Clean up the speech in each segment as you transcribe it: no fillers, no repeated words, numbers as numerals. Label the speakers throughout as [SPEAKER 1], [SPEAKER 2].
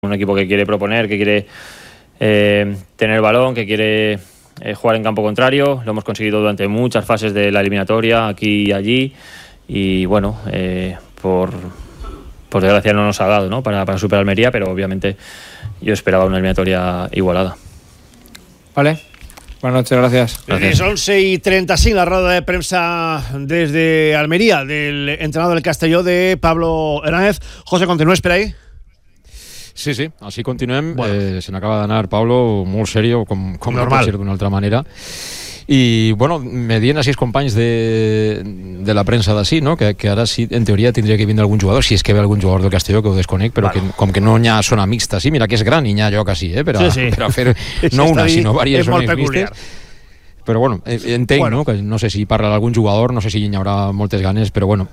[SPEAKER 1] un equipo que quiere proponer, que quiere tener el balón, que quiere jugar en campo contrario. Lo hemos conseguido durante muchas fases de la eliminatoria, aquí y allí, y bueno, por desgracia no nos ha dado, ¿no?, para superar Almería, pero obviamente yo esperaba una eliminatoria igualada.
[SPEAKER 2] Vale. Buenas noches, gracias.
[SPEAKER 3] Es 11:35, la rueda de prensa desde Almería del entrenador del Castelló, de Pablo Hernández. José, continúes per ahí.
[SPEAKER 4] Sí, així continuem. Bueno. Se n'acaba d'anar Pablo, molt serio, com no pot ser d'una altra manera. I, bueno, me diuen així els companys de la premsa d'ací, no?, que ara sí, en teoria, tindria que vindre algun jugador, si és que ve algun jugador del Castelló, que ho desconec, però que, com que no n'hi ha zona mixta, sí, mira que és gran i n'hi ha lloc així, per a fer no una, sinó diverses zones mixtes. Però bueno, entenc, no?, que no sé si parla d'algun jugador, no sé si hi haurà moltes ganes, però bueno,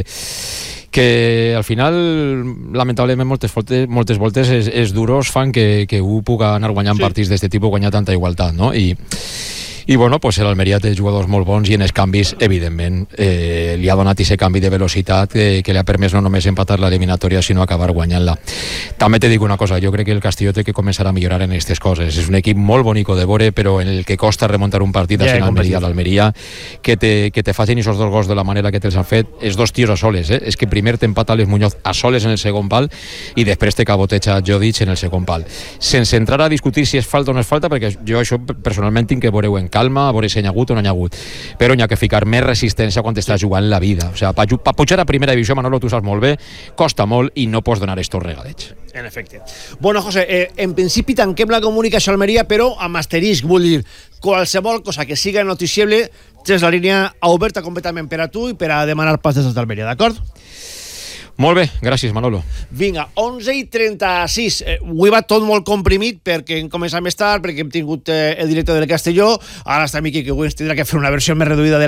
[SPEAKER 4] que al final, lamentablement, moltes voltes els duros fan que un puga anar guanyant partits d'aquest tipus, guanyar tanta igualtat, no? I bueno, pues l'Almeria té jugadors molt bons i en els canvis, evidentment, li ha donat aquest canvi de velocitat que li ha permès no només empatar l'eliminatòria, sinó acabar guanyant-la. També te dic una cosa, jo crec que el Castelló té que començar a millorar en aquestes coses. És un equip molt bonico de veure, però en el que costa remuntar un partit a l'Almeria, que te facin aquests 2 gols de la manera que te'ls han fet, els 2 tios a soles, és que primer t'empata l'Es Muñoz a soles en el segon pal i després te caboteja Jodic en el segon pal. Sense entrar a discutir si és falta o no és falta, perquè jo això personalment tinc que veure-ho en calma, a veure si hi ha hagut o no hi ha hagut, però hi ha que ficar més resistència quan estàs jugant la vida. O sigui, per pujar a primera divisió, Manolo, tu saps molt bé, costa molt i no pots donar estos regalets.
[SPEAKER 3] En efecte. Bueno, José, en principi tanquem la comunicació a Almeria, però amb asterisc, vull dir, qualsevol cosa que siga noticiable, tens la línia oberta completament per a tu i per a demanar pas des d'Almeria, d'acord?
[SPEAKER 4] Molt bé, gràcies, Manolo.
[SPEAKER 3] Vinga, 11:36. Avui va tot molt comprimit perquè hem començat més tard, perquè hem tingut el director del Castelló. Ara està Miqui, que avui ens tindrà que fer una versió més reduïda de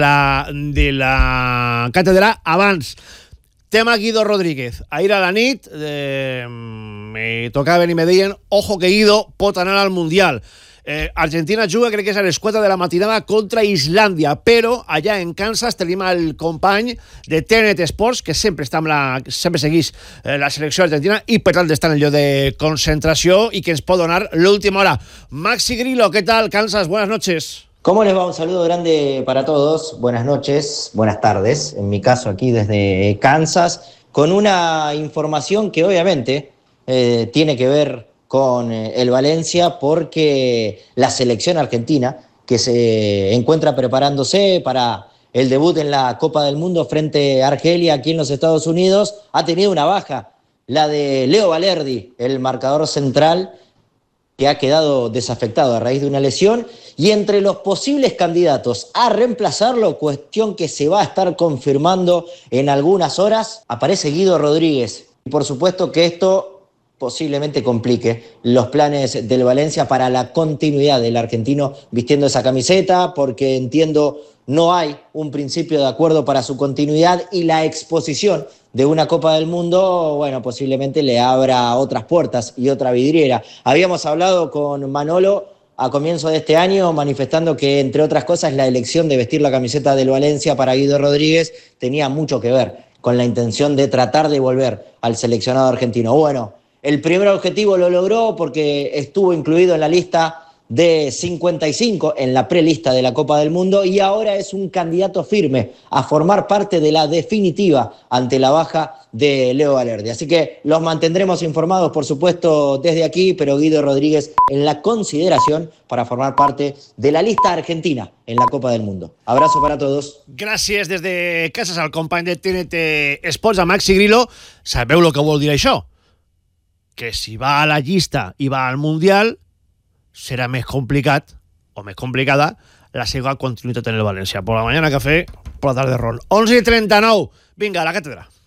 [SPEAKER 3] la càtedra. Abans, tema Guido Rodríguez. Ahir a la nit me tocaven i me deien ojo que Guido pot anar al Mundial. Argentina juga, crec que és a les 4 de la matinada, contra Islàndia, però allà en Kansas tenim el company de TNT Sports, que sempre segueix la selecció argentina i per tant està en el lloc de concentració i que ens pot donar l'última hora. Maxi Grillo, ¿qué tal, Kansas? Buenas noches.
[SPEAKER 5] ¿Cómo les va? Un saludo grande para todos. Buenas noches, buenas tardes. En mi caso aquí desde Kansas, con una información que obviamente tiene que ver con el Valencia, porque la selección argentina, que se encuentra preparándose para el debut en la Copa del Mundo frente a Argelia aquí en los Estados Unidos, ha tenido una baja, la de Leo Valerdi, el marcador central, que ha quedado desafectado a raíz de una lesión, y entre los posibles candidatos a reemplazarlo, cuestión que se va a estar confirmando en algunas horas, aparece Guido Rodríguez. Y por supuesto que esto posiblemente complique los planes del Valencia para la continuidad del argentino vistiendo esa camiseta, porque entiendo no hay un principio de acuerdo para su continuidad y la exposición de una Copa del Mundo, bueno, posiblemente le abra otras puertas y otra vidriera. Habíamos hablado con Manolo a comienzo de este año manifestando que, entre otras cosas, la elección de vestir la camiseta del Valencia para Guido Rodríguez tenía mucho que ver con la intención de tratar de volver al seleccionado argentino. Bueno, el primer objetivo lo logró porque estuvo incluido en la lista de 55 en la prelista de la Copa del Mundo y ahora es un candidato firme a formar parte de la definitiva ante la baja de Leo Valerdi. Así que los mantendremos informados, por supuesto, desde aquí, pero Guido Rodríguez en la consideración para formar parte de la lista argentina en la Copa del Mundo. Abrazo para todos.
[SPEAKER 3] Gràcies des de Casas al company de TNT Sports, a Maxi Grillo. Sabeu el que vol dir això? Que si va a la llista i va al Mundial, serà més complicat o més complicada la seva continuïtat en el València. Por la mañana café, por la tarde ron. 11:39. Vinga, a la càtedra.